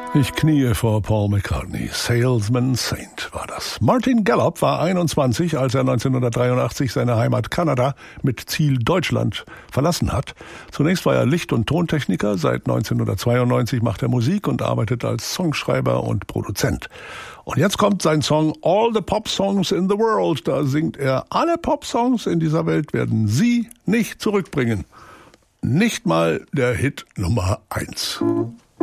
Ich kniee vor Paul McCartney. Salesman Saint war das. Martin Gallup war 21, als er 1983 seine Heimat Kanada mit Ziel Deutschland verlassen hat. Zunächst war er Licht- und Tontechniker. Seit 1992 macht er Musik und arbeitet als Songschreiber und Produzent. Und jetzt kommt sein Song All the Pop Songs in the World. Da singt er: Alle Pop-Songs in dieser Welt werden Sie nicht zurückbringen. Nicht mal der Hit Nummer 1.